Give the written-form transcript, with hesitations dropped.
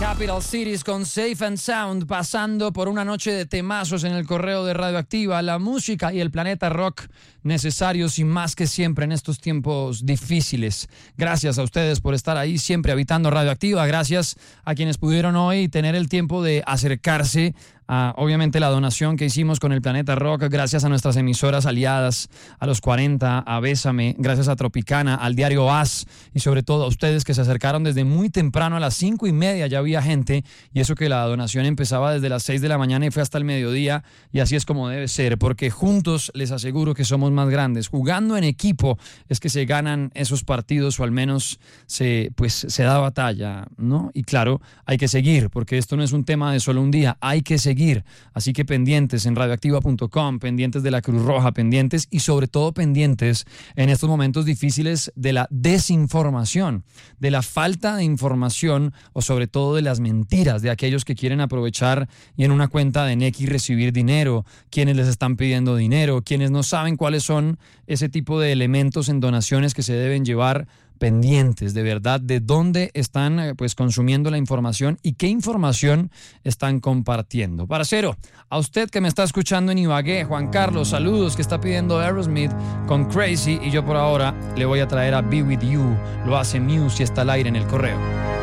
Capital Cities con Safe and Sound, pasando por una noche de temazos en el correo de Radioactiva, la música y el planeta rock necesarios y más que siempre en estos tiempos difíciles. Gracias a ustedes por estar ahí siempre habitando Radioactiva, gracias a quienes pudieron hoy tener el tiempo de acercarse a, obviamente, la donación que hicimos con el Planeta Rock, gracias a nuestras emisoras aliadas, a los 40, a Bésame, gracias a Tropicana, al diario AS y sobre todo a ustedes que se acercaron desde muy temprano. A las 5:30 ya había gente, y eso que la donación empezaba desde las 6 de la mañana y fue hasta el mediodía, y así es como debe ser, porque juntos les aseguro que somos más grandes. Jugando en equipo es que se ganan esos partidos, o al menos se da batalla, ¿no? Y claro, hay que seguir, porque esto no es un tema de solo un día, hay que seguir. Así que pendientes en radioactiva.com, pendientes de la Cruz Roja, pendientes y sobre todo pendientes en estos momentos difíciles de la desinformación, de la falta de información o sobre todo de las mentiras de aquellos que quieren aprovechar y en una cuenta de Nequi recibir dinero, quienes les están pidiendo dinero, quienes no saben cuáles son ese tipo de elementos en donaciones que se deben llevar. Pendientes de verdad de dónde están consumiendo la información y qué información están compartiendo. Parcero, a usted que me está escuchando en Ibagué, Juan Carlos, saludos, que está pidiendo Aerosmith con Crazy, y yo por ahora le voy a traer a Be With You. Lo hace Muse y está al aire en el correo.